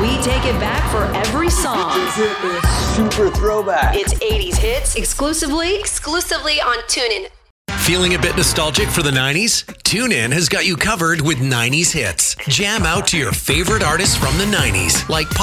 We take it back for every song. Super throwback. It's 80s hits exclusively on TuneIn. Feeling a bit nostalgic for the 90s? TuneIn has got you covered with 90s hits. Jam out to your favorite artists from the 90s, like